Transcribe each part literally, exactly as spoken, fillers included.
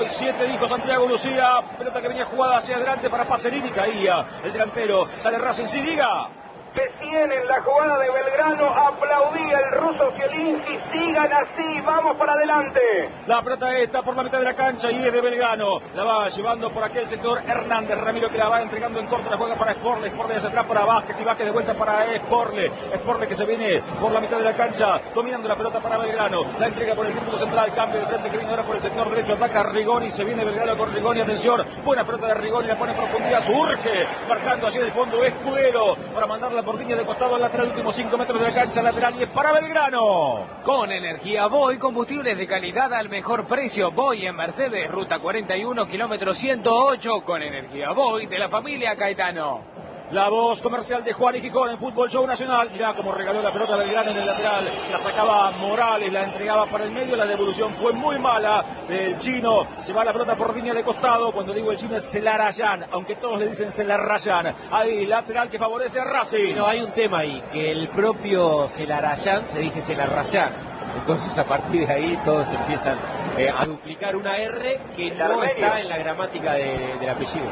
Siete dijo Santiago Lucía, pelota que venía jugada hacia adelante para Pacerini, caía el delantero, sale Racing, sí, diga. Recién en la jugada de Belgrano aplaudía el ruso Zielinski, sigan así, vamos para adelante. La pelota está por la mitad de la cancha y es de Belgrano, la va llevando por aquel sector Hernández Ramiro, que la va entregando en corto, la juega para Sporle, Sporle hacia atrás para Vázquez y Vázquez de vuelta para Sporle, Sporle que se viene por la mitad de la cancha, dominando la pelota para Belgrano, la entrega por el círculo central, cambio de frente que viene ahora por el sector derecho, ataca Rigoni, se viene Belgrano con Rigoni, atención, buena pelota de Rigoni, la pone en profundidad, surge, marcando allí en el fondo Escudero, para mandarla por línea de costado al lateral, últimos cinco metros de la cancha lateral y es para Belgrano. Con Energía Boy, combustibles de calidad al mejor precio. Boy en Mercedes, ruta cuarenta y uno, kilómetro ciento ocho, con Energía Boy de la familia Caetano. La voz comercial de Juan y Gijón en Fútbol Show Nacional. Mirá cómo regaló la pelota Belgrano en el lateral. La sacaba Morales, la entregaba para el medio. La devolución fue muy mala del chino. Se va la pelota por línea de costado. Cuando digo el chino es Celarayán, aunque todos le dicen Celarayán. Ahí, lateral que favorece a Racing. No, hay un tema ahí, que el propio Celarayán se dice Celarayán. Entonces a partir de ahí todos empiezan eh, a duplicar una R que no está en la gramática de, del apellido.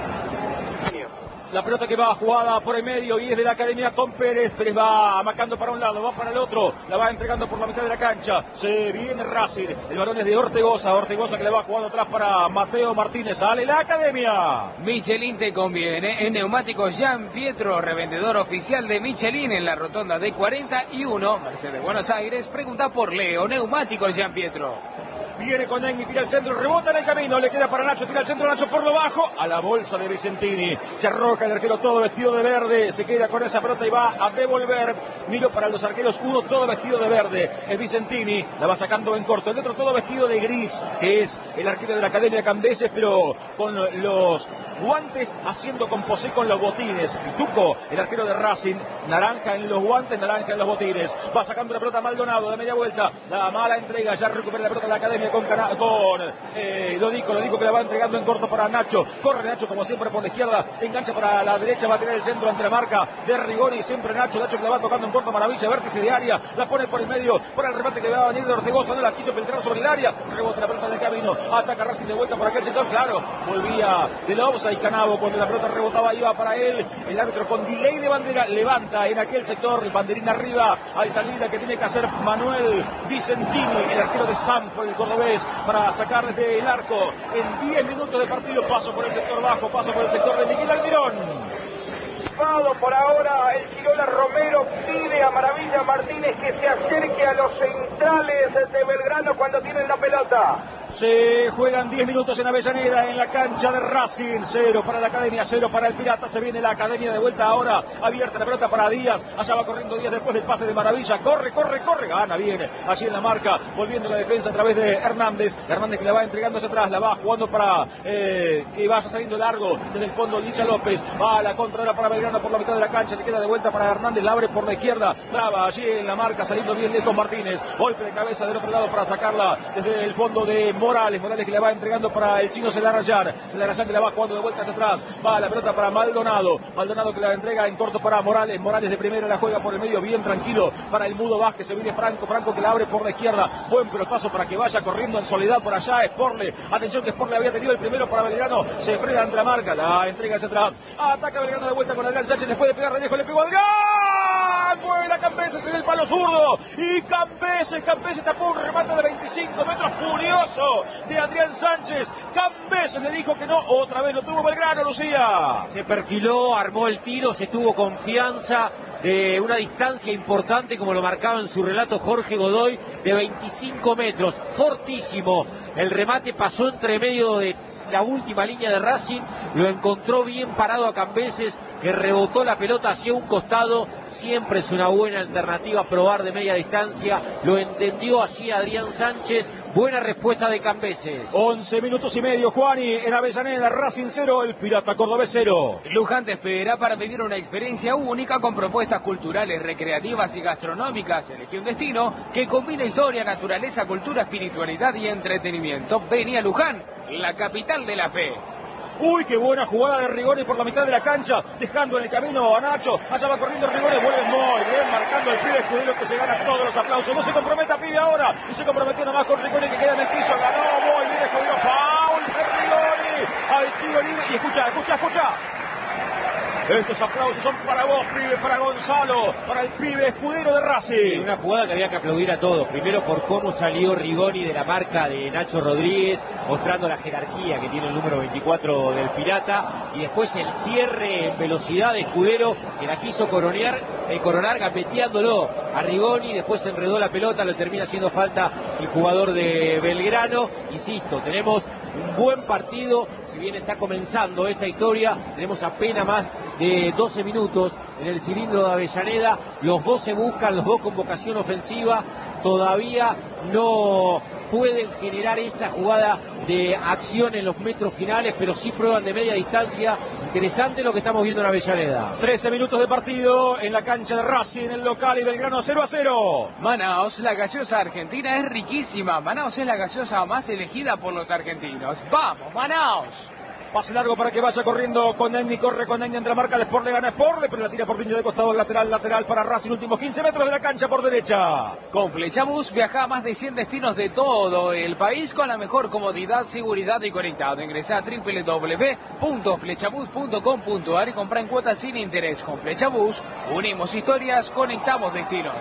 La pelota que va jugada por el medio y es de la academia con Pérez. Pérez va amacando para un lado, va para el otro. La va entregando por la mitad de la cancha. Se viene Racing. El balón es de Ortegoza. Ortegoza que le va jugando atrás para Mateo Martínez. Sale la academia. Michelin te conviene. En Neumáticos Jean Pietro, revendedor oficial de Michelin en la rotonda de cuarenta y uno, Mercedes Buenos Aires. Pregunta por Leo. Neumáticos Jean Pietro. Viene con Engui, tira el centro, rebota en el camino, le queda para Nacho, tira el centro, Nacho por lo bajo, a la bolsa de Vicentini, se arroja el arquero todo vestido de verde, se queda con esa pelota y va a devolver, miro para los arqueros, uno todo vestido de verde, es Vicentini, la va sacando en corto, el otro todo vestido de gris, que es el arquero de la Academia Cambeses, pero con los guantes haciendo composé con los botines, Pituco, el arquero de Racing, naranja en los guantes, naranja en los botines, va sacando la pelota Maldonado de media vuelta, la mala entrega, ya recupera la pelota de la Academia con, Cana con eh, lo dijo, lo dijo que la va entregando en corto para Nacho, corre Nacho como siempre por la izquierda, engancha para la derecha, va a tirar el centro ante la marca de Rigoni, siempre Nacho, Nacho que la va tocando en corto, maravilla, vértice de área, la pone por el medio, por el remate que va a venir de Ortegoza, no la quiso filtrar sobre el área, rebota la pelota en el camino, ataca Racing de vuelta por aquel sector, claro, volvía de la offside Canavo, cuando la pelota rebotaba iba para él, el árbitro con delay de bandera levanta en aquel sector, el banderín arriba, hay salida que tiene que hacer Manuel Vicentini, el arquero de Sanford, el cordobés, para sacar desde el arco en diez minutos de partido, paso por el sector bajo, paso por el sector de Miguel Almirón. Por ahora el Chirola Romero pide a Maravilla Martínez que se acerque a los centrales de Belgrano cuando tienen la pelota. Se juegan diez minutos en Avellaneda en la cancha de Racing, cero para la Academia, cero para el Pirata, se viene la Academia de vuelta ahora, abierta la pelota para Díaz, allá va corriendo Díaz después del pase de Maravilla, corre, corre, corre, gana, viene, allí en la marca, volviendo la defensa a través de Hernández, Hernández que la va entregando hacia atrás, la va jugando para eh, que vaya saliendo largo desde el fondo Licha López, va a la contra ahora para Belgrano por la mitad de la cancha, le queda de vuelta para Hernández, la abre por la izquierda, traba allí en la marca, saliendo bien lejos Martínez, golpe de cabeza del otro lado para sacarla desde el fondo de Morales, Morales que le va entregando para el chino Celarayán, Celarayán que la va jugando de vuelta hacia atrás, va la pelota para Maldonado, Maldonado que la entrega en corto para Morales, Morales de primera la juega por el medio, bien tranquilo para el Mudo Vázquez, se viene Franco, Franco que la abre por la izquierda, buen pelotazo para que vaya corriendo en soledad por allá, Sporle, atención que Sporle había tenido el primero para Belgrano, se frena ante la marca, la entrega hacia atrás, ataca Belgrano de vuelta con Adrián Sánchez, después de pegar de lejos, le pegó Adrián, mueve la Cambeses en el palo zurdo, y Cambeses, Cambeses tapó un remate de veinticinco metros furioso de Adrián Sánchez, Cambeses le dijo que no, otra vez lo tuvo Belgrano, Lucía. Se perfiló, armó el tiro, se tuvo confianza de una distancia importante, como lo marcaba en su relato Jorge Godoy, de veinticinco metros, fortísimo, el remate pasó entre medio de la última línea de Racing, lo encontró bien parado a Cambeses, que rebotó la pelota hacia un costado, siempre es una buena alternativa probar de media distancia, lo entendió así Adrián Sánchez, buena respuesta de Cambeses. once minutos y medio, Juani, en Avellaneda, Racing cero, el Pirata Cordobés cero. Luján te espera para vivir una experiencia única con propuestas culturales, recreativas y gastronómicas. Elegí un destino que combina historia, naturaleza, cultura, espiritualidad y entretenimiento. Vení a Luján, la capital de la fe. Uy, qué buena jugada de Rigoni por la mitad de la cancha, dejando en el camino a Nacho. Allá va corriendo Rigoni, vuelve muy bien, marcando el pibe Escudero que se gana todos los aplausos. No se comprometa, pibe, ahora. Y se comprometió nomás con Rigoni que queda en el piso. Ganó muy bien Escudero. escucha, escucha. Estos aplausos son para vos, pibe, para Gonzalo, para el pibe escudero de Racing. Una jugada que había que aplaudir a todos. Primero por cómo salió Rigoni de la marca de Nacho Rodríguez, mostrando la jerarquía que tiene el número veinticuatro del Pirata. Y después el cierre en velocidad de Escudero, que la quiso coronar, eh, coronar gambeteándolo a Rigoni. Después enredó la pelota, lo termina haciendo falta el jugador de Belgrano. Insisto, tenemos un buen partido. Si bien está comenzando esta historia, tenemos apenas más de doce minutos en el cilindro de Avellaneda. Los dos se buscan, los dos con vocación ofensiva. Todavía no pueden generar esa jugada de acción en los metros finales, pero sí prueban de media distancia. Interesante lo que estamos viendo en Avellaneda. trece minutos de partido en la cancha de Racing, en el local, y Belgrano cero a cero. Manaos, la gaseosa argentina es riquísima. Manaos es la gaseosa más elegida por los argentinos. ¡Vamos, Manaos! Pase largo para que vaya corriendo con Nenny, corre con Nenny entre la marca de Sport, le gana Sport, pero la tira por línea de costado, lateral, lateral para Racing, últimos quince metros de la cancha por derecha. Con Flechabús viaja a más de cien destinos de todo el país con la mejor comodidad, seguridad y conectado. Ingresa a doble u doble u doble u punto flechabús punto com punto a r y compra en cuotas sin interés. Con Flechabús unimos historias, conectamos destinos.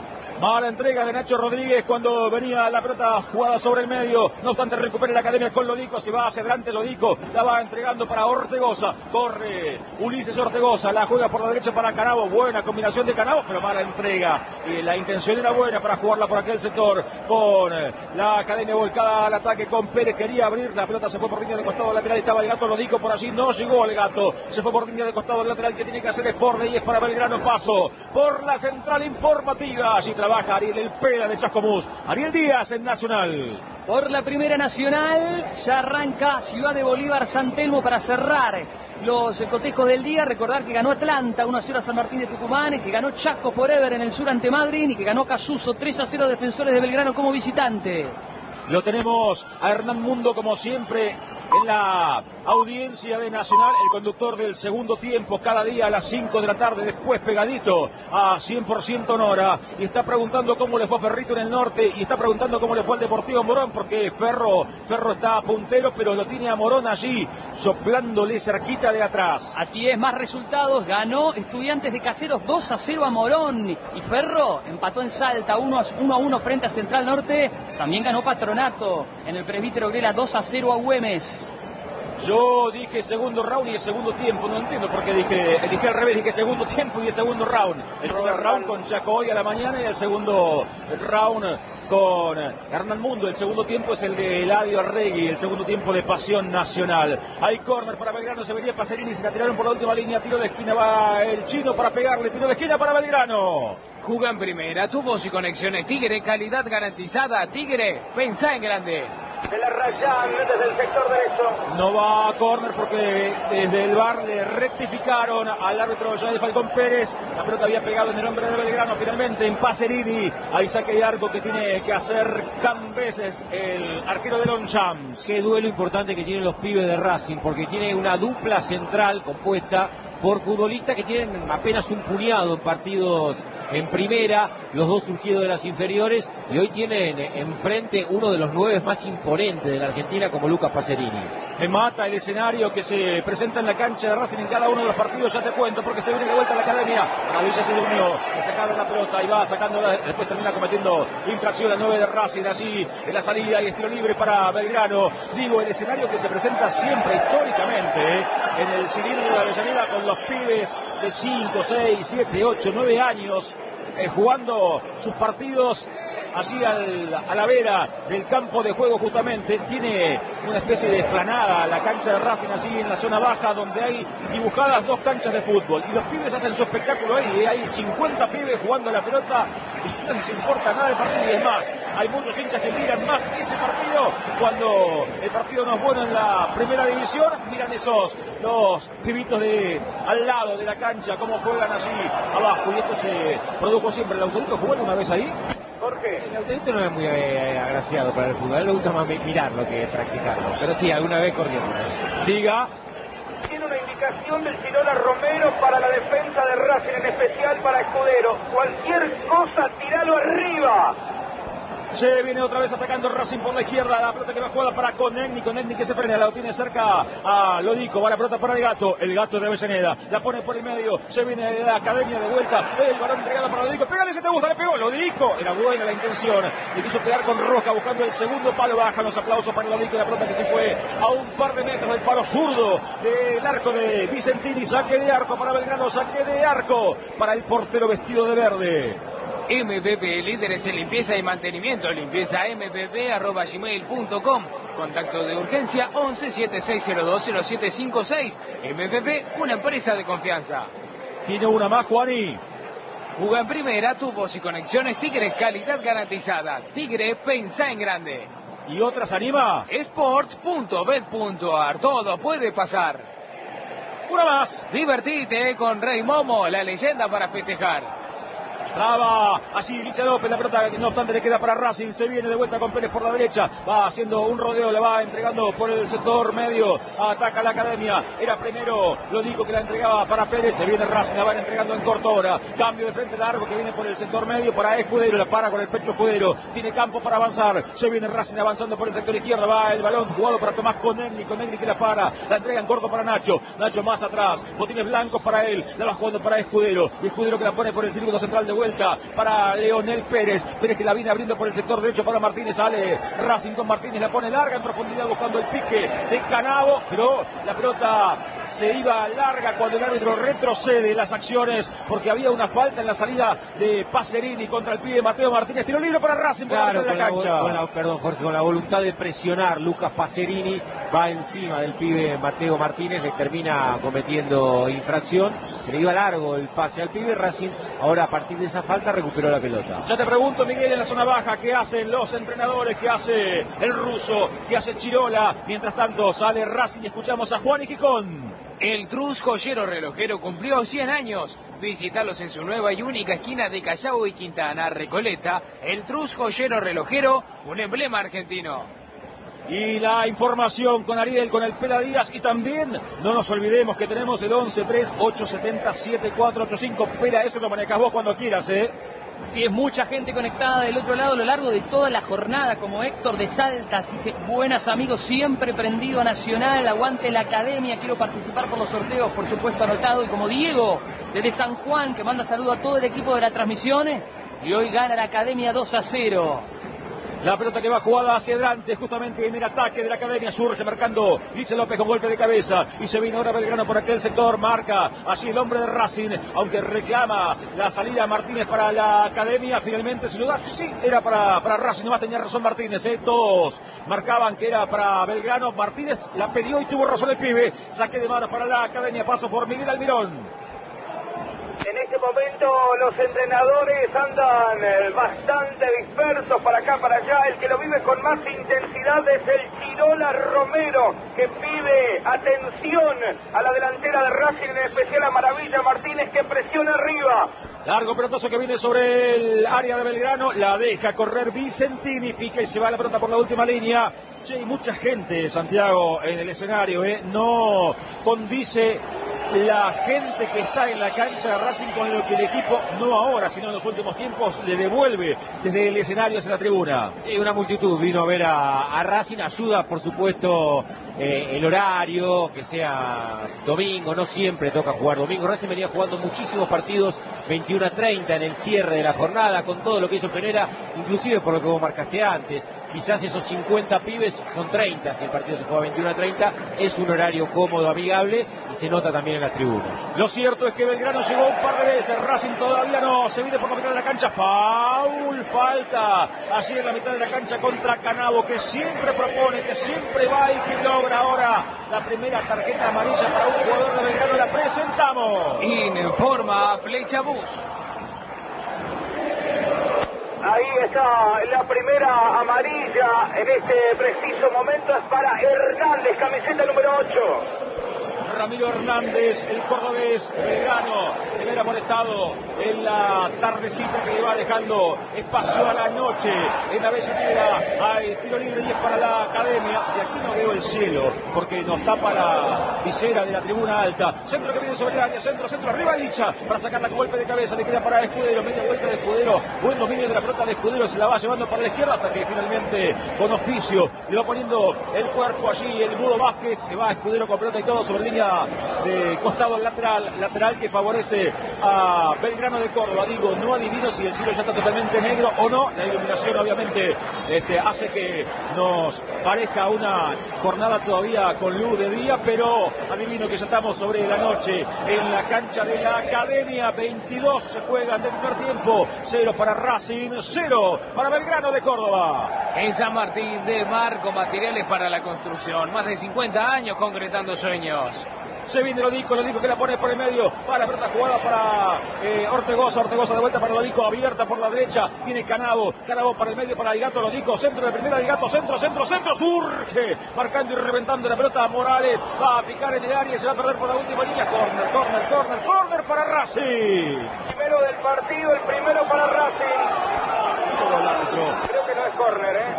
Mala entrega de Nacho Rodríguez cuando venía la pelota jugada sobre el medio. No obstante, recupera la academia con Lodico. Se va hacia adelante Lodico. La va entregando para Ortegoza. Corre Ulises Ortegoza. La juega por la derecha para Canavo. Buena combinación de Canavo, pero mala entrega. Y la intención era buena para jugarla por aquel sector. Con la academia volcada al ataque con Pérez. Quería abrir. La pelota se fue por línea de costado lateral. Estaba el gato Lodico por allí. No llegó el gato. Se fue por línea de costado lateral que tiene que hacer Sport. Y es para Belgrano. Paso por la central informativa. Allí trabaja Ariel El Pela de Chascomús. Ariel Díaz en Nacional. Por la Primera Nacional ya arranca Ciudad de Bolívar San Telmo para cerrar los cotejos del día. Recordar que ganó Atlanta uno a cero a San Martín de Tucumán, que ganó Chaco Forever en el sur ante Madrid y que ganó Casuso tres a cero Defensores de Belgrano como visitante. Lo tenemos a Hernán Mundo como siempre en la audiencia de Nacional, el conductor del segundo tiempo, cada día a las cinco de la tarde, después pegadito a cien por ciento Nora, y está preguntando cómo le fue a Ferrito en el norte, y está preguntando cómo le fue al Deportivo Morón, porque Ferro, Ferro está puntero, pero lo tiene a Morón allí, soplándole cerquita de atrás. Así es, más resultados, ganó Estudiantes de Caseros dos a cero a Morón, y Ferro empató en Salta uno a uno frente a Central Norte, también ganó Patronato en el Presbítero Grela dos a cero a Güemes. Yo dije segundo round y el segundo tiempo, no entiendo por qué dije, dije al revés, dije segundo tiempo y el segundo round. El primer round con Chaco hoy a la mañana y el segundo round con Hernán Mundo. El segundo tiempo es el de Eladio Arregui, el segundo tiempo de Pasión Nacional. Hay córner para Belgrano, se venía Pacerini, se la tiraron por la última línea, tiro de esquina, va el chino para pegarle, tiro de esquina para Belgrano. Juga en primera, tu voz y conexiones Tigre, calidad garantizada. Tigre, pensá en grande. De la Rayán desde el sector derecho. No va a córner porque desde el bar le rectificaron al árbitro Joel Falcón Pérez. La pelota había pegado en el hombre de Belgrano finalmente en Pacerini. Hay saque de arco que tiene que hacer Cambeses, el arquero de Longchamps. Qué duelo importante que tienen los pibes de Racing, porque tiene una dupla central compuesta por futbolistas que tienen apenas un puñado en partidos en primera, los dos surgidos de las inferiores, y hoy tienen enfrente uno de los nueve más imponentes de la Argentina como Lucas Pacerini. Me mata el escenario que se presenta en la cancha de Racing en cada uno de los partidos, ya te cuento, porque se viene de vuelta a la academia. Maravilla se durmió, le sacaron la pelota y va sacándola, después termina cometiendo infracción al nueve de Racing, allí en la salida y estilo libre para Belgrano. Digo, el escenario que se presenta siempre históricamente, ¿eh? En el cilindro de Avellaneda con los pibes de cinco, seis, siete, ocho, nueve años eh, jugando sus partidos allí al, a la vera del campo de juego justamente. Tiene una especie de explanada la cancha de Racing allí en la zona baja donde hay dibujadas dos canchas de fútbol y los pibes hacen su espectáculo ahí, hay cincuenta pibes jugando la pelota y no les importa nada el partido. Y es más, hay muchos hinchas que miran más ese partido cuando el partido no es bueno en la primera división, miran esos los pibitos de al lado de la cancha cómo juegan allí abajo, y esto se produjo siempre. El Autorito jugó una vez ahí. Jorge. El Autorito no es muy eh, agraciado para el fútbol, a él le gusta más mirarlo que practicarlo, pero sí, alguna vez corrió. Diga. Tiene una indicación del Chirola Romero para la defensa de Racing, en especial para Escudero. Cualquier cosa, tiralo arriba. Se viene otra vez atacando Racing por la izquierda. La pelota que va jugada para Conegni. Conegni que se frena. La tiene cerca a Lodico. Va la pelota para el Gato. El Gato de Avellaneda. La pone por el medio. Se viene de la academia de vuelta. El balón entregado para Lodico. Pégale si te gusta. Le pegó Lodico. Era buena la intención. Le quiso pegar con Roja buscando el segundo palo. Baja los aplausos para Lodico. La pelota que se fue a un par de metros del palo zurdo del arco de Vicentini. Saque de arco para Belgrano. Saque de arco para el portero vestido de verde. M P P, líderes en limpieza y mantenimiento. Limpieza m p p arroba gmail punto com. Contacto de urgencia once setenta y seis cero dos cero siete cinco seis. M P P, una empresa de confianza. Tiene una más, Juani. Juega en primera, tubos y conexiones Tigre, calidad garantizada. Tigre, pensá en grande. ¿Y otras anima? Sports punto bet punto a r, todo puede pasar. Una más. Divertite con Rey Momo, la leyenda para festejar. Traba allí Licha López, la pelota no obstante le queda para Racing, se viene de vuelta con Pérez por la derecha, va haciendo un rodeo, le va entregando por el sector medio, ataca la academia, era primero Lodico que la entregaba para Pérez, se viene Racing, la van entregando en corto ahora, cambio de frente largo que viene por el sector medio para Escudero, la para con el pecho Escudero, tiene campo para avanzar, se viene Racing avanzando por el sector izquierdo, va el balón jugado para Tomás Conegni, Conegni que la para, la entrega en corto para Nacho, Nacho más atrás, botines blancos para él, la va jugando para Escudero, y Escudero que la pone por el círculo central de vuelta para Leonel Pérez, Pérez que la viene abriendo por el sector derecho para Martínez, sale Racing con Martínez, la pone larga en profundidad buscando el pique de Canavo, pero la pelota se iba larga cuando el árbitro retrocede las acciones porque había una falta en la salida de Pacerini contra el pibe Mateo Martínez, tiro libre para Racing por claro, la de la cancha. La, con la, perdón Jorge, con la voluntad de presionar, Lucas Pacerini va encima del pibe Mateo Martínez, le termina cometiendo infracción, se le iba largo el pase al pibe, Racing ahora a partir de esa falta recuperó la pelota. Ya te pregunto, Miguel, en la zona baja, ¿qué hacen los entrenadores? ¿Qué hace el ruso? ¿Qué hace Chirola? Mientras tanto sale Racing y escuchamos a Juan y Gijón. El Trus Joyero Relojero cumplió cien años. Visítalos en su nueva y única esquina de Callao y Quintana, Recoleta. El Trus Joyero Relojero, un emblema argentino. Y la información con Ariel, con el Pela Díaz, y también no nos olvidemos que tenemos el once tres ocho siete cero siete cuatro ocho cinco. Pela, eso lo manejas vos cuando quieras, ¿eh? Sí, es mucha gente conectada del otro lado a lo largo de toda la jornada, como Héctor de Salta, dice, buenas amigos, siempre prendido a Nacional, aguante la academia, quiero participar por los sorteos, por supuesto anotado, y como Diego, desde San Juan, que manda saludo a todo el equipo de la transmisión, y hoy gana la academia dos a cero. La pelota que va jugada hacia adelante, justamente en el ataque de la academia, surge marcando Licha López con golpe de cabeza, y se viene ahora Belgrano por aquel sector, marca allí el hombre de Racing, aunque reclama la salida Martínez para la academia, finalmente se lo da, sí, era para, para Racing, nomás tenía razón Martínez, ¿eh? Todos marcaban que era para Belgrano, Martínez la pidió y tuvo razón el pibe, saque de mano para la academia, paso por Miguel Almirón. En este momento los entrenadores andan eh, bastante dispersos para acá, para allá. El que lo vive con más intensidad es el Chirola Romero, que pide atención a la delantera de Racing, en especial a Maravilla Martínez, que presiona arriba. Largo pelotazo que viene sobre el área de Belgrano, la deja correr Vicentini, pica y se va la pelota por la última línea. Sí, hay mucha gente, Santiago, en el escenario, ¿eh? No condice la gente que está en la cancha de Racing con lo que el equipo, no ahora, sino en los últimos tiempos, le devuelve desde el escenario hacia la tribuna. Sí, una multitud vino a ver a, a Racing, ayuda por supuesto eh, el horario, que sea domingo, no siempre toca jugar domingo. Racing venía jugando muchísimos partidos, veintiuno a treinta en el cierre de la jornada, con todo lo que hizo Penera, inclusive por lo que vos marcaste antes. Quizás esos cincuenta pibes son treinta, si el partido se juega veintiuno a treinta, es un horario cómodo, amigable, y se nota también en las tribunas. Lo cierto es que Belgrano llegó un par de veces, Racing todavía no, se viene por la mitad de la cancha, faul, falta, allí en la mitad de la cancha contra Canavo, que siempre propone, que siempre va y que logra ahora la primera tarjeta amarilla para un jugador de Belgrano, la presentamos. Informa Flecha Bus. Ahí está la primera amarilla en este preciso momento, es para Hernández, camiseta número ocho. Ramiro Hernández, el cordobés, Belgrano, de haber amonestado en la tardecita que le va dejando espacio a la noche. En Avellaneda hay tiro libre y es para la Academia. Y aquí no veo el cielo porque nos tapa la visera de la tribuna alta. Centro que viene sobre el área, centro, centro, arriba Licha para sacarla con golpe de cabeza. Le queda para Escudero, medio golpe de Escudero. Buen dominio de la pelota de Escudero, se la va llevando para la izquierda hasta que finalmente con oficio le va poniendo el cuerpo allí el Mudo Vázquez. Se va Escudero con pelota y todo sobre línea de costado lateral, lateral que favorece a Belgrano de Córdoba. Digo, no adivino si el cielo ya está totalmente negro o no. La iluminación obviamente este, hace que nos parezca una jornada todavía con luz de día, pero adivino que ya estamos sobre la noche en la cancha de la Academia. Veintidós se juega en el primer tiempo, cero para Racing, cero para Belgrano de Córdoba. En San Martín de Mar, con materiales para la construcción, más de cincuenta años concretando sueños. Se viene Lodico, Lodico que la pone por el medio, para la pelota jugada para eh, Ortegoza, Ortegoza de vuelta para Lodico, abierta por la derecha, viene Canavo, Canavo para el medio para el Gato, Lodico, centro de primera, el Gato, centro, centro, centro, surge, marcando y reventando la pelota a Morales, va a picar en el área y se va a perder por la última línea, corner, corner, corner, corner para Racing. Primero del partido, el primero para Racing. Todo el árbitro. Creo que no es corner, ¿eh?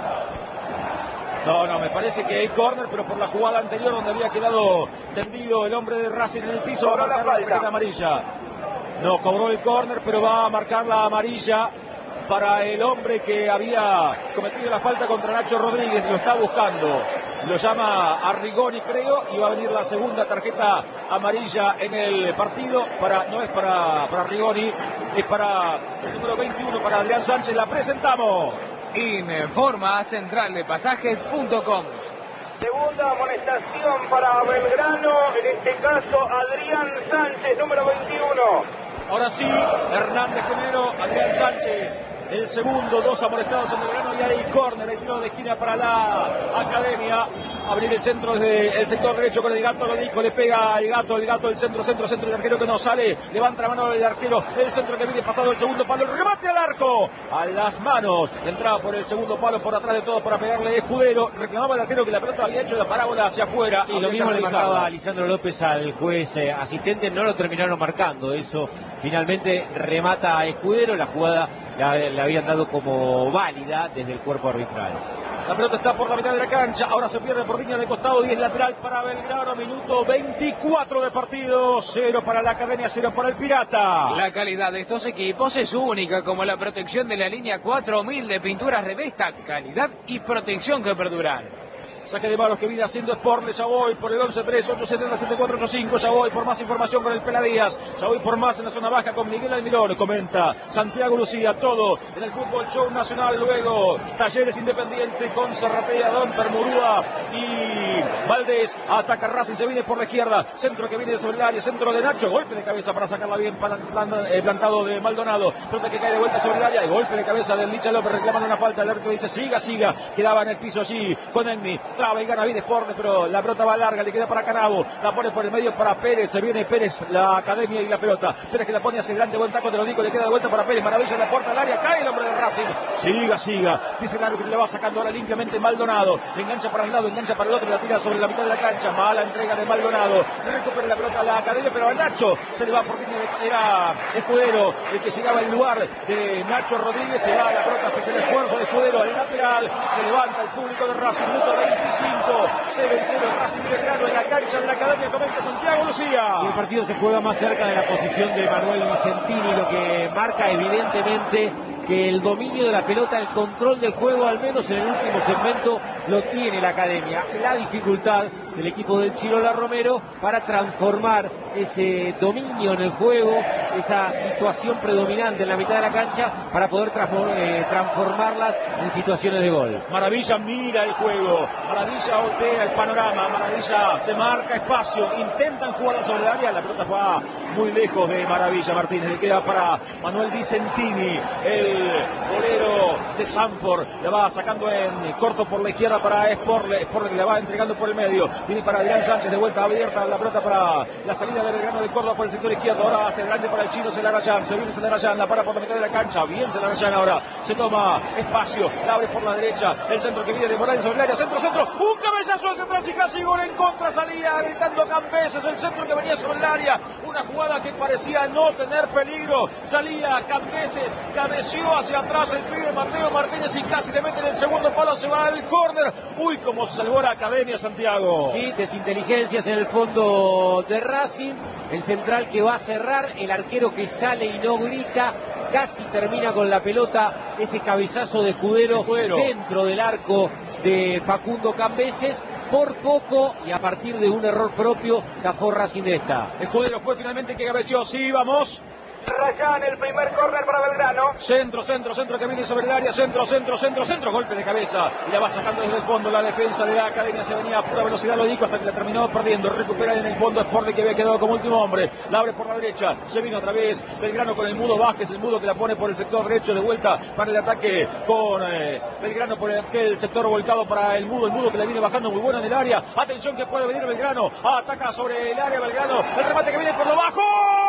No, no, me parece que hay córner, pero por la jugada anterior donde había quedado tendido el hombre de Racing en el piso, va a marcar la tarjeta amarilla. No, cobró el córner, pero va a marcar la amarilla para el hombre que había cometido la falta contra Nacho Rodríguez. Lo está buscando, lo llama a Rigoni, creo, y va a venir la segunda tarjeta amarilla en el partido. Para, no es para, para Rigoni, es para el número veintiuno, para Adrián Sánchez. La presentamos. Informa central de pasajes punto com. Segunda amonestación para Belgrano, en este caso Adrián Sánchez, número veintiuno. Ahora sí, Hernández primero, Adrián Sánchez el segundo, dos amonestados en Belgrano y hay córner, el tiro de esquina para la Academia. Abrir el centro desde el sector derecho con el Gato, Lodico, le pega el Gato, el Gato, el centro, centro, centro, el arquero que no sale, levanta la mano del arquero, el centro que viene pasado el segundo palo, el remate al arco, a las manos, entraba por el segundo palo, por atrás de todo para pegarle Escudero, reclamaba el arquero que la pelota había hecho la parábola hacia afuera. Sí, lo mismo le marcaba Lisandro López al juez eh, asistente, no lo terminaron marcando, eso finalmente remata a Escudero, la jugada la, la habían dado como válida desde el cuerpo arbitral. La pelota está por la mitad de la cancha, ahora se pierde por línea de costado y es lateral para Belgrano, minuto veinticuatro de partido, cero para la Academia, cero para el Pirata. La calidad de estos equipos es única, como la protección de la línea cuatro mil de pinturas Revesta, calidad y protección que perduran. Saque de manos que viene haciendo Sportle, ya voy por el once tres ocho siete cero siete cuatro ocho cinco, ya voy por más información con el Peladías, ya voy por más en la zona baja con Miguel Almirón, comenta Santiago Lucía, todo en el fútbol show nacional, luego Talleres Independiente con Zarratea, Don Permurúa y Valdés, ataca Racing, se viene por la izquierda, centro que viene sobre el área, centro de Nacho, golpe de cabeza para sacarla bien, plantado de Maldonado, pelota que cae de vuelta sobre el área, y golpe de cabeza del Licha López reclamando una falta, el árbitro dice siga, siga, quedaba en el piso allí con Enni, traba y gana bien Sporting, pero la pelota va larga, le queda para Canavo, la pone por el medio para Pérez, se viene Pérez, la Academia y la pelota, Pérez que la pone hacia delante, buen taco, te lo digo, le queda de vuelta para Pérez, maravilla en la puerta al área, cae el hombre de Racing, siga, siga, dice el árbitro que le va sacando ahora limpiamente Maldonado, engancha para un lado, engancha para el otro, la tira sobre la mitad de la cancha, mala entrega de Maldonado, recupera la pelota a la Academia, pero a Nacho se le va por línea de, era Escudero, el que llegaba en lugar de Nacho Rodríguez, se va a la pelota, pues el esfuerzo de Escudero al lateral, se levanta el público de Racing, minuto veinticinco, cero y cero Racing Belgrano en la cancha de la Academia, comenta Santiago Lucía. Y el partido se juega más cerca de la posición de Manuel Vicentini, lo que marca evidentemente que el dominio de la pelota, el control del juego, al menos en el último segmento, lo tiene la Academia. La dificultad del equipo del Chirola Romero para transformar ese dominio en el juego, esa situación predominante en la mitad de la cancha, para poder eh, transformarlas en situaciones de gol. Maravilla mira el juego, Maravilla voltea el panorama, Maravilla se marca espacio, intentan jugar sobre el área, la pelota va muy lejos de Maravilla Martínez, le queda para Manuel Vicentini, el bolero de Sanford, le va sacando en corto por la izquierda para Sportle, Sportle que le va entregando por el medio, viene para Adrián Sánchez, de vuelta abierta la pelota para la salida de Belgrano de Córdoba por el sector izquierdo, ahora hacia adelante para el el chino Zelarayán, se viene Zelarayán, la para por la mitad de la cancha, bien Zelarayán ahora, se toma espacio, la abre por la derecha, el centro que viene de Morales sobre el área, centro, centro, un cabezazo hacia atrás y casi gol en contra, salía gritando Cambeses, el centro que venía sobre el área, una jugada que parecía no tener peligro, salía Cambeses, cabeció hacia atrás el pibe Mateo Martínez y casi le mete en el segundo palo, se va al córner, uy, cómo se salvó la Academia, Santiago. Sí, desinteligencias en el fondo de Racing, el central que va a cerrar, el arquero que sale y no grita, casi termina con la pelota, ese cabezazo de Escudero, Escudero. dentro del arco de Facundo Cambeses, por poco y a partir de un error propio zafó Racing de esta. Escudero fue finalmente que cabeció, sí, vamos. Rayán, el primer córner para Belgrano. Centro, centro, centro que viene sobre el área, centro, centro, centro, centro, golpe de cabeza y la va sacando desde el fondo la defensa de la Academia, se venía a pura velocidad, lo dijo hasta que la terminó perdiendo, recupera en el fondo Sporting que había quedado como último hombre, la abre por la derecha, se vino otra vez Belgrano con el Mudo Vázquez, el Mudo que la pone por el sector derecho de vuelta para el ataque con eh, Belgrano por el, aquel sector volcado para el Mudo, el Mudo que le viene bajando muy bueno en el área, atención que puede venir Belgrano, ataca sobre el área Belgrano, el remate que viene por lo bajo.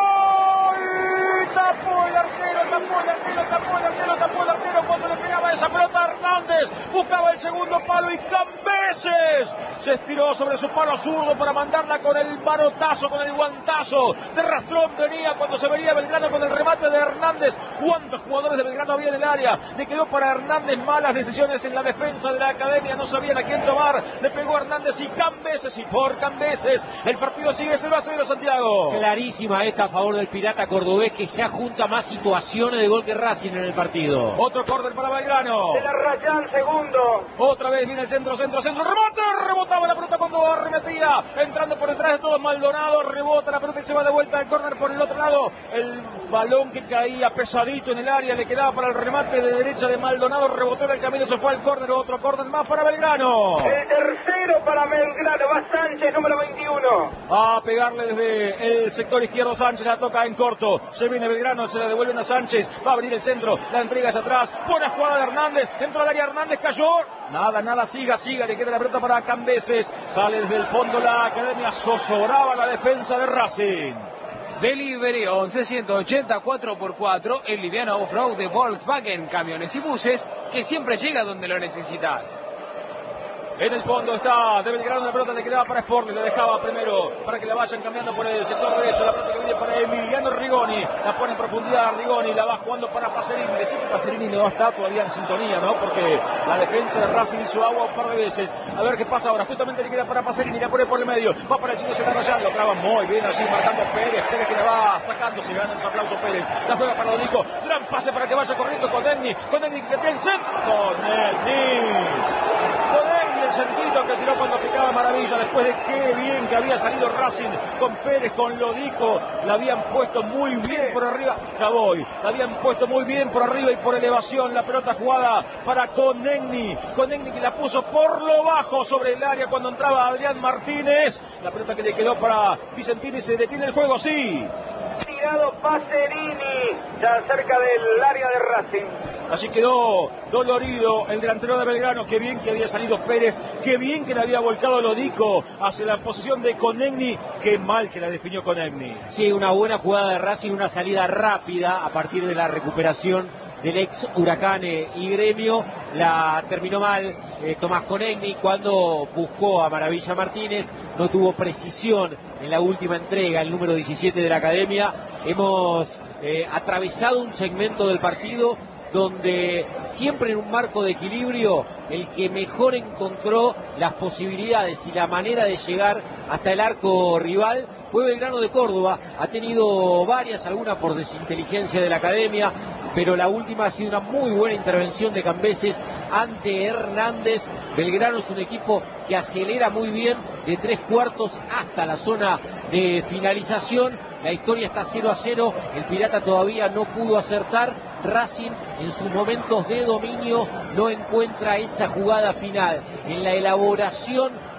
Tapó el arquero, tapó el arquero, tapó el arquero, tapó el arquero cuando le pegaba esa pelota a Hernández, buscaba el segundo palo y Cambeses se estiró sobre su palo zurdo para mandarla con el manotazo, con el guantazo de rastrón venía cuando se veía Belgrano con el remate de Hernández. ¿Cuántos jugadores de Belgrano había en el área? Le quedó para Hernández malas decisiones en la defensa de la Academia, no sabían a quién tomar, le pegó a Hernández y Cambeses y por Cambeses el partido sigue cero a cero, Santiago. Clarísima esta a favor del Pirata Cordobés que ya junta más situaciones de gol que Racing en el partido. Otro córner para Belgrano. De la Rayán, segundo. Otra vez viene el centro, centro, centro, rebote, rebotaba la pelota cuando arremetía, entrando por detrás de todo Maldonado, rebota la pelota y se va de vuelta al córner por el otro lado, el balón que caía pesadito en el área, le quedaba para el remate de derecha de Maldonado, rebotó en el camino, se fue al córner, otro córner más para Belgrano. El tercero para Belgrano, va Sánchez, número veintiuno. A pegarle desde el sector izquierdo Sánchez, la toca en corto, se viene Belgrano, se la devuelven a Sánchez, va a abrir el centro, la entrega hacia atrás, buena jugada de Hernández, entró al área Hernández, cayó, nada, nada, siga, siga, le queda la pelota para Cambeses, sale desde el fondo la Academia, zozobraba la defensa de Racing. Delivery once ciento ochenta cuatro por cuatro, el liviano off-road de Volkswagen, camiones y buses, que siempre llega donde lo necesitas. En el fondo está de Belgrano, la pelota le quedaba para Sporting, le dejaba primero para que la vayan cambiando por el sector derecho, la pelota que viene para Emiliano Rigoni, la pone en profundidad a Rigoni, la va jugando para Pacerini, decir que Pacerini no está todavía en sintonía, ¿no? Porque la defensa de Racing hizo agua un par de veces, a ver qué pasa ahora, justamente le queda para Pacerini, la pone por el medio, va para el chino Zelarayán, lo traba muy bien allí marcando Pérez, Pérez que la va sacando, se gana los aplausos Pérez, la juega para Dodico, gran pase para que vaya corriendo con Negni, con Negni que tiene el centro, con Negni, con Negni el sentido que tiró cuando picaba Maravilla, después de qué bien que había salido Racing con Pérez, con Lodico, la habían puesto muy bien por arriba, ya voy, la habían puesto muy bien por arriba y por elevación, la pelota jugada para Conegni, Conegni que la puso por lo bajo sobre el área cuando entraba Adrián Martínez, la pelota que le quedó para Vicentini, se detiene el juego, sí. Tirado Pacerini, ya cerca del área de Racing. Allí quedó dolorido el delantero de Belgrano, qué bien que había salido Pérez, qué bien que le había volcado Lodico hacia la posición de Conegni, qué mal que la definió Conegni. Sí, una buena jugada de Racing, una salida rápida a partir de la recuperación del ex Huracán y Gremio, la terminó mal eh, Tomás Conegni cuando buscó a Maravilla Martínez, no tuvo precisión en la última entrega, el número diecisiete de la Academia. Hemos eh, atravesado un segmento del partido donde siempre en un marco de equilibrio el que mejor encontró las posibilidades y la manera de llegar hasta el arco rival fue Belgrano de Córdoba. Ha tenido varias, algunas por desinteligencia de la Academia, pero la última ha sido una muy buena intervención de Cambeses ante Hernández. Belgrano es un equipo que acelera muy bien de tres cuartos hasta la zona de finalización. La historia está cero a cero, el Pirata todavía no pudo acertar. Racing en sus momentos de dominio no encuentra esa jugada final. En la elaboración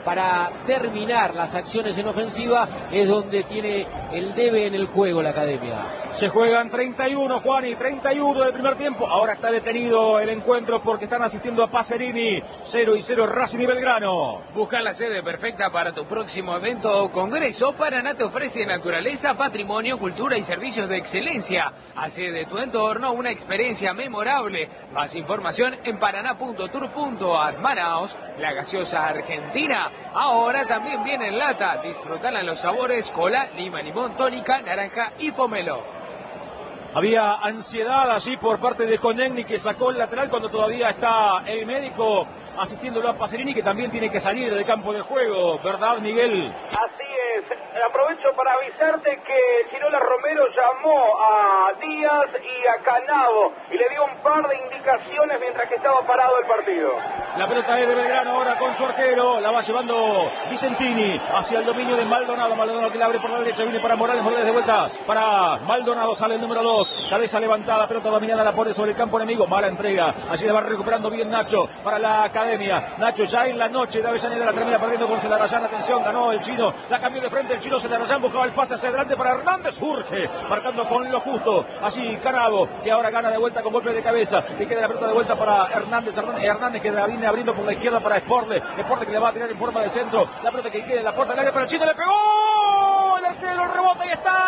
para terminar las acciones en ofensiva, es donde tiene el debe en el juego la academia. Se juegan treinta y uno, Juan, y treinta y uno del primer tiempo. Ahora está detenido el encuentro porque están asistiendo a Pacerini. cero y cero Racing y Belgrano. Busca la sede perfecta para tu próximo evento o congreso. Paraná te ofrece naturaleza, patrimonio, cultura y servicios de excelencia. Hace de tu entorno una experiencia memorable. Más información en paraná punto tour punto ar. Manaos, la gaseosa argentina, ahora también viene en lata. Disfrutala en los sabores cola, lima, limón, tónica, naranja y pomelo. Había ansiedad allí por parte de Conegni, que sacó el lateral cuando todavía está el médico asistiéndolo a Pacerini, que también tiene que salir del campo de juego, ¿verdad, Miguel? Así es. Aprovecho para avisarte que Chirola Romero llamó a Díaz y a Canavo y le dio un par de indicaciones mientras que estaba parado el partido. La pelota es de Belgrano ahora con su arquero, la va llevando Vicentini hacia el dominio de Maldonado. Maldonado que la abre por la derecha, viene para Morales, Morales de vuelta para Maldonado, sale el número dos, cabeza levantada, pelota dominada, la pone sobre el campo enemigo, mala entrega, allí la va recuperando bien Nacho para la academia. Nacho ya en la noche de Avellaneda la termina perdiendo con Celarayán, atención, ganó el chino, la cambió de frente el chino Celarayán, buscaba el pase hacia adelante para Hernández, urge, marcando con lo justo, allí Canavo, que ahora gana de vuelta con golpe de cabeza, que queda la pelota de vuelta para Hernández, Hernández, Hernández que la viene abriendo por la izquierda para Sporle, Sporle que le va a tirar en forma de centro, la pelota que queda en la puerta del área para el chino, le pegó, el arquero rebota y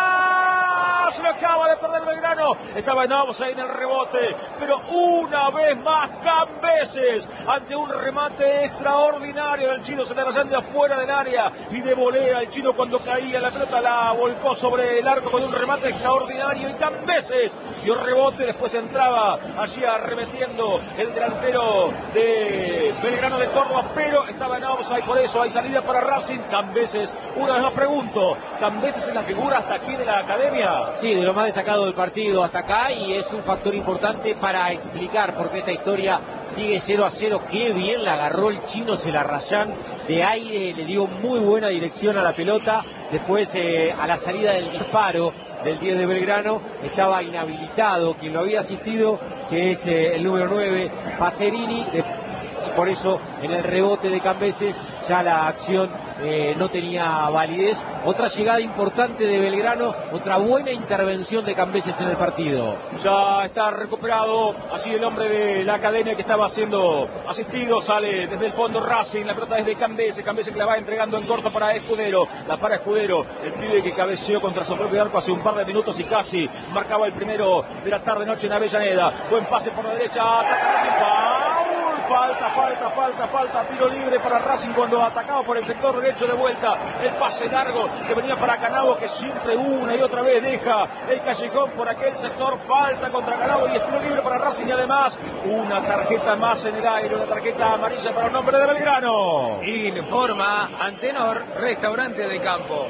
está, se lo acaba de perder Belgrano, estaba en ahí en el rebote, pero una vez más Cambeses, ante un remate extraordinario del chino Celarayán de afuera del área, y de volea el chino cuando caía la pelota la volcó sobre el arco con un remate extraordinario, y Cambeses dio rebote, después entraba allí arremetiendo el delantero de Belgrano de Córdoba, pero estaba en offside, por eso hay salida para Racing. Cambeses, una vez más pregunto, ¿Cambeses es la figura hasta aquí de la academia? Sí, de lo más destacado del partido hasta acá, y es un factor importante para explicar por qué esta historia sigue cero a cero. Qué bien la agarró el chino Celarayán de aire, le dio muy buena dirección a la pelota. Después eh, a la salida del disparo del diez de Belgrano estaba inhabilitado quien lo había asistido, que es eh, el número nueve, Pacerini, de, y por eso en el rebote de Cambeses ya la acción eh, no tenía validez. Otra llegada importante de Belgrano, otra buena intervención de Cambeses en el partido. Ya está recuperado allí el hombre de la academia que estaba siendo asistido, sale desde el fondo Racing, la pelota es de Cambeses, Cambeses que la va entregando en corto para Escudero, la para Escudero, el pibe que cabeceó contra su propio arco hace un par de minutos y casi marcaba el primero de la tarde noche en Avellaneda. Buen pase por la derecha, ataca Racing, foul, falta, falta, falta, falta, tiro libre para Racing cuando atacaba por el sector derecho, de vuelta el pase largo que venía para Canavo, que siempre una y otra vez deja el callejón por aquel sector, falta contra Canavo y es tiro libre para Racing, y además una tarjeta más en el aire, una tarjeta amarilla para el nombre de Belgrano. Informa Antenor, restaurante de campo.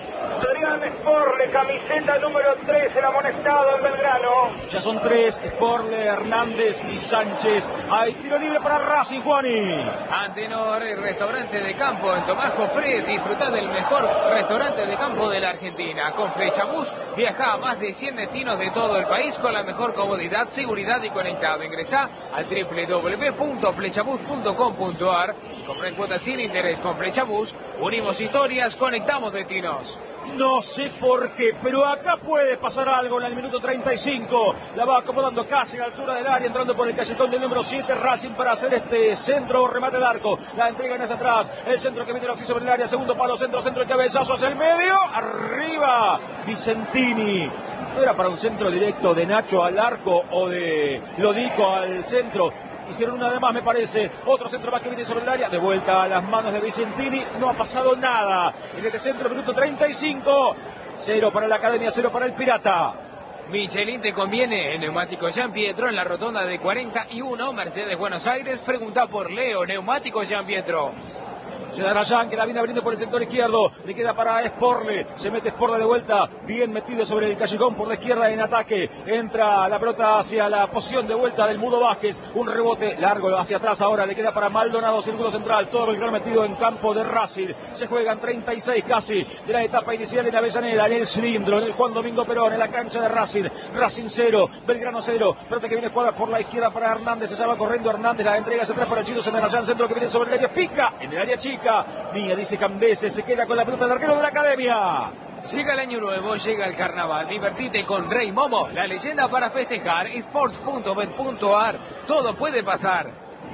Adrián Sporle, camiseta número tres, el amonestado en Belgrano. Ya son tres, Sporle, Hernández y Sánchez. Hay tiro libre para Racing, Juani. Antenor, el restaurante de campo en Tomás Cofré. Disfrutá del mejor restaurante de campo de la Argentina. Con Flechabús viaja a más de cien destinos de todo el país con la mejor comodidad, seguridad y conectado. Ingresá al doble u doble u doble u punto flechabús punto com punto ar y compré en cuotas sin interés. Con Flechabús unimos historias, conectamos destinos. No sé por qué, pero acá puede pasar algo en el minuto treinta y cinco. La va acomodando casi a la altura del área, entrando por el callejón del número siete, Racing, para hacer este centro, remate de arco. La entregan hacia atrás, el centro que viene así sobre el área, segundo palo, centro, centro, el cabezazo hacia el medio, arriba, Vicentini. No era para un centro directo de Nacho al arco o de Lodico al centro. Hicieron una de más, me parece. Otro centro más que viene sobre el área. De vuelta a las manos de Vicentini. No ha pasado nada. En este centro, minuto treinta y cinco. Cero para la academia, cero para el Pirata. Michelin te conviene. En Neumáticos Jean Pietro, en la rotonda de cuarenta y uno, Mercedes Buenos Aires. Pregunta por Leo. Neumáticos Jean Pietro. Celarayán que la viene abriendo por el sector izquierdo, le queda para Sporle, se mete Sporle de vuelta, bien metido sobre el callejón por la izquierda en ataque, entra la pelota hacia la posición de vuelta del Mudo Vázquez, un rebote largo hacia atrás ahora, le queda para Maldonado, círculo central, todo Belgrano metido en campo de Racing, se juegan treinta y seis casi de la etapa inicial en Avellaneda, en el cilindro, en el Juan Domingo Perón, en la cancha de Racing, Racing cero, Belgrano cero, pelota que viene jugada por la izquierda para Hernández, se llama corriendo Hernández, la entrega hacia atrás para el chino Celarayán, centro que viene sobre el área, pica en el área chica. Mica. Mía, dice Cambeses, se queda con la pelota del arquero de la Academia. Llega el año nuevo, llega el carnaval, divertite con Rey Momo, la leyenda para festejar, sports punto bet punto ar, todo puede pasar.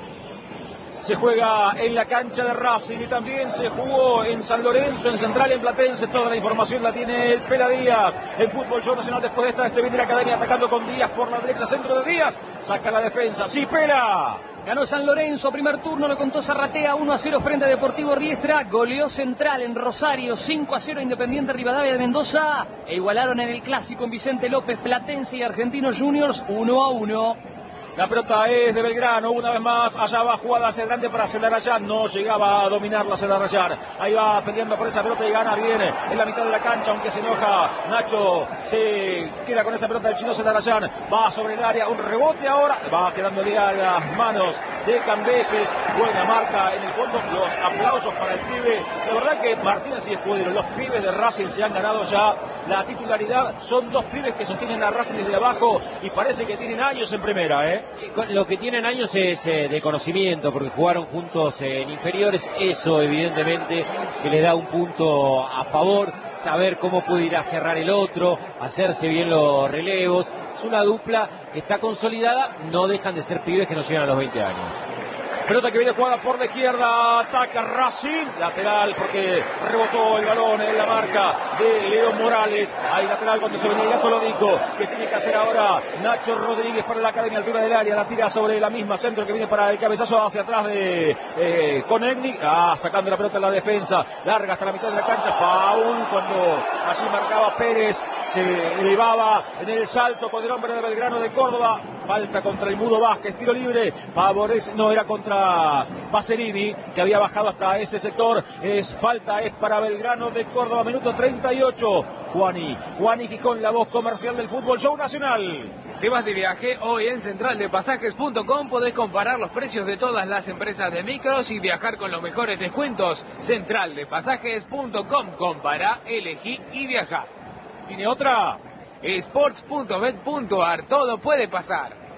Se juega en la cancha de Racing y también se jugó en San Lorenzo, en Central, en Platense. Toda la información la tiene el Pela Díaz. El Fútbol Show Nacional después de esta se viene la Academia atacando con Díaz por la derecha, centro de Díaz, saca la defensa, sí, Pela. Ganó San Lorenzo, primer turno, lo contó Zarratea, uno a cero frente a Deportivo Riestra. Goleó Central en Rosario, cinco a cero Independiente Rivadavia de Mendoza. E igualaron en el clásico en Vicente López, Platense y Argentinos Juniors, uno a uno. La pelota es de Belgrano, una vez más, allá va jugada hacia adelante para Celarayán, no llegaba a dominarla Celarayán, ahí va peleando por esa pelota y gana bien en la mitad de la cancha, aunque se enoja Nacho, se queda con esa pelota del chino Celarayán, va sobre el área, un rebote ahora, va quedándole a las manos de Cambeses, buena marca en el fondo, los aplausos para el pibe, la verdad que Martínez y Escudero, los pibes de Racing se han ganado ya la titularidad, son dos pibes que sostienen a Racing desde abajo y parece que tienen años en primera, ¿eh? Lo que tienen años es eh, de conocimiento, porque jugaron juntos eh, en inferiores, eso evidentemente que les da un punto a favor, saber cómo puede ir a cerrar el otro, hacerse bien los relevos, es una dupla que está consolidada, no dejan de ser pibes que no llegan a los veinte años. Pelota que viene jugada por la izquierda, ataca Racing, lateral porque rebotó el balón en la marca de Leo Morales. Hay lateral cuando se venía el gato Lodico, que tiene que hacer ahora Nacho Rodríguez para la Academia, altura del área, la tira sobre la misma, centro que viene para el cabezazo hacia atrás de eh, Conegni, ah, sacando la pelota en la defensa, larga hasta la mitad de la cancha, foul cuando allí marcaba Pérez, se elevaba en el salto con el hombre de Belgrano de Córdoba, falta contra el Mudo Vázquez, tiro libre, favorece, no era contra Pacerini, que había bajado hasta ese sector, es falta, es para Belgrano de Córdoba, minuto treinta y ocho, Juani, Juani Gijón, la voz comercial del Fútbol Show Nacional. ¿Te vas de viaje? Hoy en central de pasajes punto com podés comparar los precios de todas las empresas de micros y viajar con los mejores descuentos. central de pasajes punto com, compara, elegí y viaja. ¿Tiene otra? sports punto bet punto ar, todo puede pasar.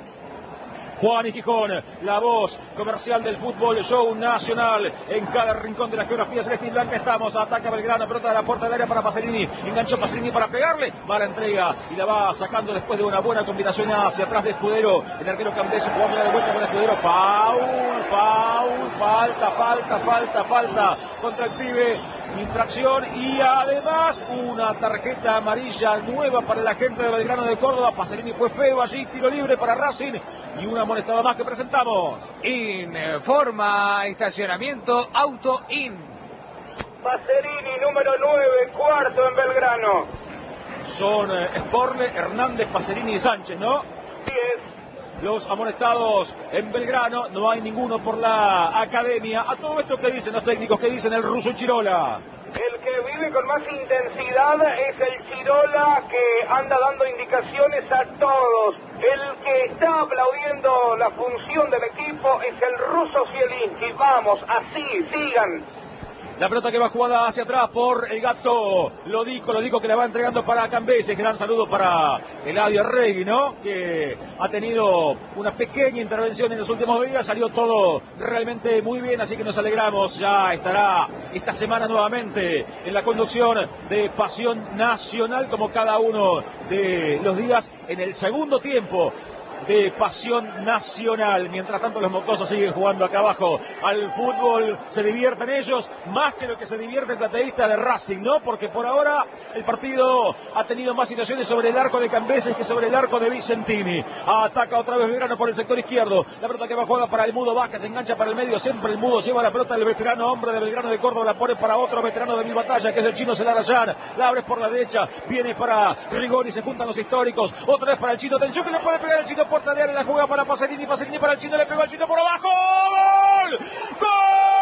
Juan y Gijón, la voz comercial del Fútbol Show Nacional. En cada rincón de la geografía celeste y blanca estamos. Ataca Belgrano, pelota de la puerta del área para Pacerini. Enganchó Pacerini para pegarle. Va la entrega y la va sacando después de una buena combinación hacia atrás de Escudero. El arquero Cambeses jugando de vuelta con Escudero. Foul, foul, falta, falta, falta, falta contra el pibe. Infracción y además una tarjeta amarilla nueva para la gente de Belgrano de Córdoba. Pacerini fue feo allí, tiro libre para Racing y una amonestada más que presentamos. Informa estacionamiento Auto In. Pacerini, número nueve, cuarto en Belgrano. Son eh, Sporle, Hernández, Pacerini y Sánchez, ¿no? Sí es. Los amonestados en Belgrano, no hay ninguno por la Academia. A todo esto, ¿qué dicen los técnicos? ¿Qué dicen el ruso Chirola? El que vive con más intensidad es el Chirola, que anda dando indicaciones a todos. El que está aplaudiendo la función del equipo es el ruso Zielinski. Vamos, así, sigan. La pelota que va jugada hacia atrás por el gato Lodico, Lodico que la va entregando para Cambeses. Gran saludo para Eladio Arregui, ¿no? Que ha tenido una pequeña intervención en los últimos días. Salió todo realmente muy bien, así que nos alegramos. Ya estará esta semana nuevamente en la conducción de Pasión Nacional, como cada uno de los días en el segundo tiempo de Pasión Nacional. Mientras tanto los mocosos siguen jugando acá abajo al fútbol, se divierten ellos más que lo que se divierte el plateísta de Racing, ¿no? Porque por ahora el partido ha tenido más situaciones sobre el arco de Cambeses que sobre el arco de Vicentini. Ataca otra vez Belgrano por el sector izquierdo, la pelota que va jugada para el Mudo Vázquez, se engancha para el medio, siempre el Mudo lleva la pelota del veterano hombre de Belgrano de Córdoba, la pone para otro veterano de Mil Batallas, que es el chino Celarayán, la abre por la derecha, viene para Rigoni, se juntan los históricos, otra vez para el chino, atención que le puede pegar el chino, puerta de área, la juega para Pacerini, Pacerini para el chino, le pegó al chino por abajo, ¡gol! ¡Gol!